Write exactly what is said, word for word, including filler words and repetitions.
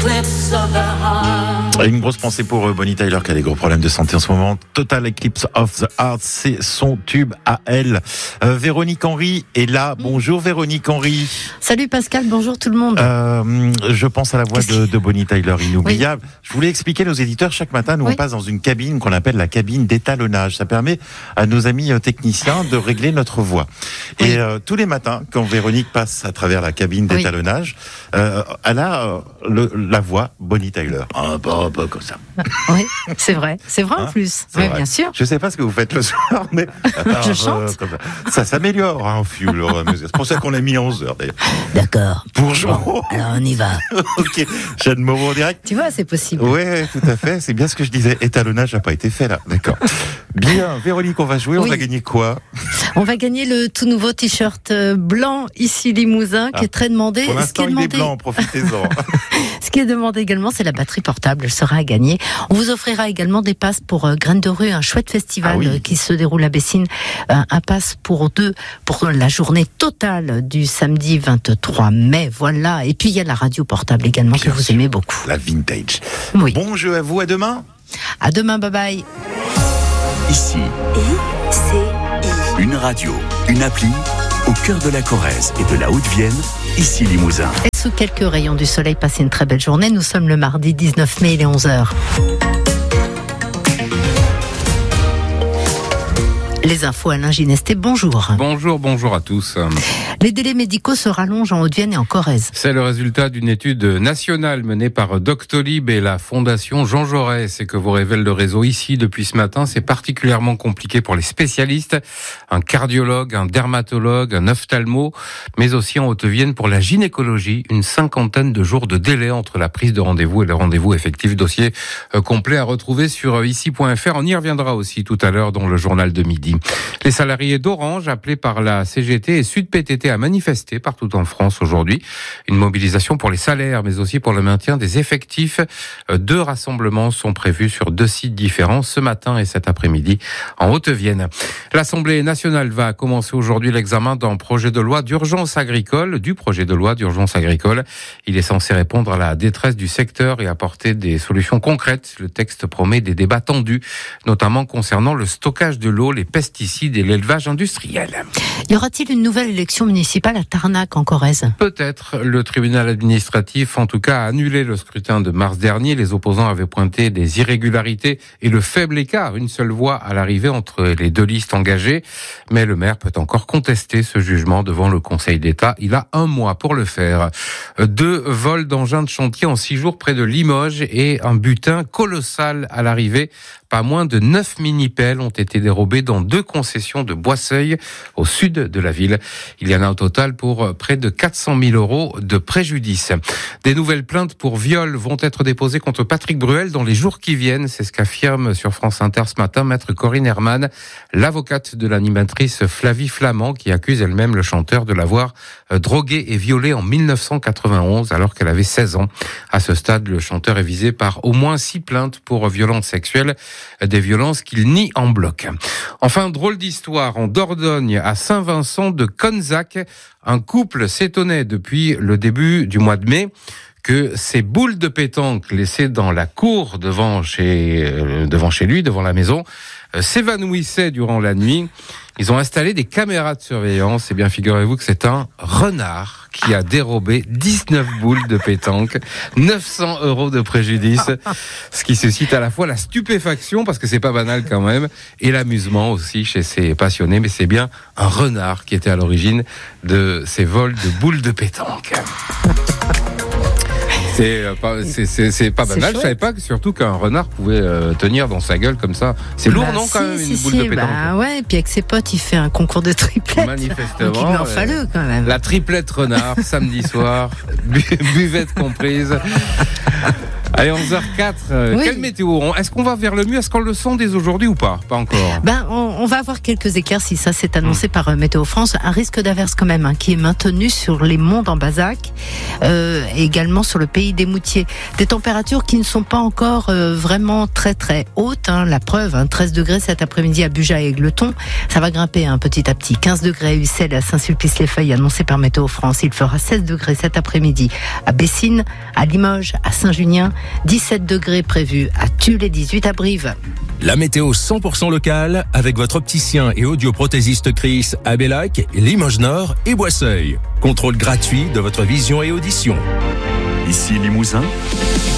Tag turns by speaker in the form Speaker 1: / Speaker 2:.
Speaker 1: eclipse of the heart.
Speaker 2: Une grosse pensée pour Bonnie Tyler qui a des gros problèmes de santé en ce moment. Total Eclipse of the Heart, c'est son tube à elle. Euh, Véronique Henry est là. Bonjour Véronique Henry.
Speaker 3: Salut Pascal, bonjour tout le monde.
Speaker 2: Euh, je pense à la voix de, de Bonnie Tyler, inoubliable. Oui. Je voulais expliquer à nos éditeurs, chaque matin, nous oui. on passe dans une cabine qu'on appelle la cabine d'étalonnage. Ça permet à nos amis techniciens de régler notre voix. Oui. Et euh, tous les matins, quand Véronique passe à travers la cabine d'étalonnage, oui. euh, elle a euh, le, la voix Bonnie Tyler. Un peu, un peu comme ça.
Speaker 3: Oui, c'est vrai. C'est vrai hein en plus. Oui, vrai. Bien sûr.
Speaker 2: Je ne sais pas ce que vous faites le soir, mais
Speaker 3: part, je chante. Euh,
Speaker 2: ça. ça s'améliore hein, au fil. C'est pour ça qu'on l'a mis à onze heures d'ailleurs.
Speaker 3: D'accord.
Speaker 2: Bonjour.
Speaker 3: Bon, alors on y va.
Speaker 2: Ok, Jeanne Moreau en direct.
Speaker 3: Tu vois, c'est possible.
Speaker 2: Oui, tout à fait. C'est bien ce que je disais. Étalonnage n'a pas été fait là. D'accord. Bien, Véronique, on va jouer. Oui. On va gagner quoi?
Speaker 3: On va gagner le tout nouveau t-shirt blanc ici Limousin qui ah. est très demandé.
Speaker 2: Pour l'instant,
Speaker 3: Ce qui est
Speaker 2: demandé...
Speaker 3: demandé...
Speaker 2: il est blanc. Profitez-en.
Speaker 3: Ce qui est demandé également, c'est la batterie portable. Elle sera à gagner. On vous offrira également des passes pour euh, Graines de Rue, un chouette festival ah oui. euh, qui se déroule à Bessines. Euh, un passe pour deux pour la journée totale du samedi vingt-trois mai. Voilà. Et puis il y a la radio portable également Bien que vous sûr. Aimez beaucoup.
Speaker 2: La vintage.
Speaker 3: Oui.
Speaker 2: Bon jeu à vous. À demain.
Speaker 3: À demain. Bye bye.
Speaker 4: Ici.
Speaker 1: I C I.
Speaker 4: Une radio, une appli au cœur de la Corrèze et de la Haute-Vienne. Ici Limousin.
Speaker 3: Et sous quelques rayons du soleil, passez une très belle journée. Nous sommes le mardi dix-neuf mai, il est onze heures. Les infos, Alain Ginesté, bonjour.
Speaker 5: Bonjour, bonjour à tous.
Speaker 3: Les délais médicaux se rallongent en Haute-Vienne et en Corrèze.
Speaker 5: C'est le résultat d'une étude nationale menée par Doctolib et la Fondation Jean Jaurès. C'est que vous révèle le réseau ici depuis ce matin. C'est particulièrement compliqué pour les spécialistes, un cardiologue, un dermatologue, un ophtalmo, mais aussi en Haute-Vienne pour la gynécologie. Une cinquantaine de jours de délai entre la prise de rendez-vous et le rendez-vous effectif. Dossier complet à retrouver sur ici point f r. On y reviendra aussi tout à l'heure dans le journal de midi. Les salariés d'Orange, appelés par la C G T et Sud P T T à manifester partout en France aujourd'hui. Une mobilisation pour les salaires, mais aussi pour le maintien des effectifs. Deux rassemblements sont prévus sur deux sites différents ce matin et cet après-midi en Haute-Vienne. L'Assemblée nationale va commencer aujourd'hui l'examen d'un projet de loi d'urgence agricole, du projet de loi d'urgence agricole. Il est censé répondre à la détresse du secteur et apporter des solutions concrètes. Le texte promet des débats tendus, notamment concernant le stockage de l'eau, les pesticides et l'élevage industriel.
Speaker 3: Y aura-t-il une nouvelle élection municipale à Tarnac en Corrèze?
Speaker 5: Peut-être. Le tribunal administratif, en tout cas, a annulé le scrutin de mars dernier. Les opposants avaient pointé des irrégularités et le faible écart, une seule voix à l'arrivée entre les deux listes engagées. Mais le maire peut encore contester ce jugement devant le Conseil d'État. Il a un mois pour le faire. Deux vols d'engins de chantier en six jours près de Limoges et un butin colossal à l'arrivée. Pas moins de neuf mini-pelles ont été dérobées dans deux concessions de Boisseuil, au sud de la ville. Il y en a au total pour près de quatre cent mille euros de préjudice. Des nouvelles plaintes pour viol vont être déposées contre Patrick Bruel dans les jours qui viennent. C'est ce qu'affirme sur France Inter ce matin maître Corinne Herman, l'avocate de l'animatrice Flavie Flamand, qui accuse elle-même le chanteur de l'avoir drogué et violé en dix-neuf cent quatre-vingt-onze alors qu'elle avait seize ans. À ce stade, le chanteur est visé par au moins six plaintes pour violences sexuelles, des violences qu'il nie en bloc. Enfin, drôle d'histoire en Dordogne, à Saint-Vincent de Conzac. Un couple s'étonnait depuis le début du mois de mai que ces boules de pétanque laissées dans la cour devant chez, euh, devant chez lui, devant la maison, euh, s'évanouissaient durant la nuit. Ils ont installé des caméras de surveillance. Et bien, figurez-vous que c'est un renard qui a dérobé dix-neuf boules de pétanque, neuf cents euros de préjudice, ce qui suscite à la fois la stupéfaction, parce que c'est pas banal quand même, et l'amusement aussi chez ces passionnés. Mais c'est bien un renard qui était à l'origine de ces vols de boules de pétanque. C'est pas, c'est, c'est, c'est pas banal. Je savais pas que surtout qu'un renard pouvait euh, tenir dans sa gueule comme ça. C'est lourd,
Speaker 3: bah,
Speaker 5: non,
Speaker 3: si,
Speaker 5: quand même,
Speaker 3: si,
Speaker 5: une boule
Speaker 3: si,
Speaker 5: de pétanque.
Speaker 3: Bah ouais, et puis avec ses potes, il fait un concours de triplettes.
Speaker 5: Manifestement.
Speaker 3: Donc il lui en fallait quand même.
Speaker 5: La triplette renard, samedi soir, bu- buvette comprise. Allez, onze heures quatre, euh, oui. Quelle météo? Est-ce qu'on va vers le mieux? Est-ce qu'on le sent dès aujourd'hui ou pas? Pas encore.
Speaker 3: Ben, on, on va avoir quelques éclaircies, ça c'est annoncé mmh. par euh, Météo France. Un risque d'averse quand même, hein, qui est maintenu sur les monts d'Ambazac, euh, et également sur le pays des Moutiers. Des températures qui ne sont pas encore euh, vraiment très très hautes. Hein. La preuve, hein, treize degrés cet après-midi à Buja et Égletons. Ça va grimper hein, petit à petit. quinze degrés à Ussel et à Saint-Sulpice-les-Feuilles, annoncé par Météo France. Il fera seize degrés cet après-midi à Bessines, à Limoges, à Saint-Junien. dix-sept degrés prévus à Tulle et dix-huit à Brive.
Speaker 6: La météo cent pour cent locale avec votre opticien et audioprothésiste Chris à Bellac, Limoges Nord et Boisseuil. Contrôle gratuit de votre vision et audition.
Speaker 4: Ici Limousin.